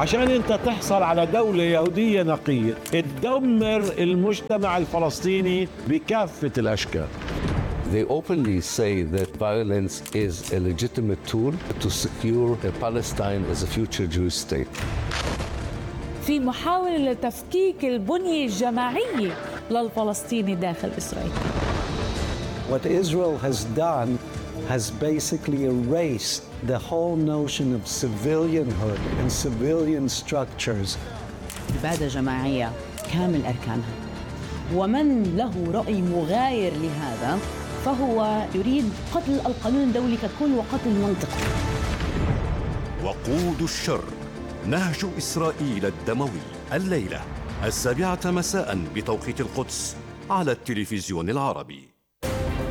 عشان انت تحصل على دولة يهودية نقية تدمر المجتمع الفلسطيني بكافة الأشكال. They openly say that violence is a legitimate tool to secure Palestine as a future Jewish state. في محاولة لتفكيك البنية الجماعية للفلسطيني داخل إسرائيل. What Israel has done has basically erased the whole notion of civilianhood and civilian structures. إبادة جماعية كامل أركانها، ومن له رأي مغاير لهذا فهو يريد قتل القانون الدولي ككل وقتل منطقي. وقود الشر، نهج إسرائيل الدموي، الليلة 7:00 مساء بتوقيت القدس على التلفزيون العربي.